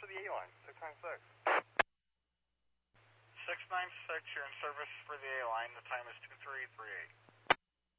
to the A-line, 696. 696, you're in service for the A-line. The time is 2338.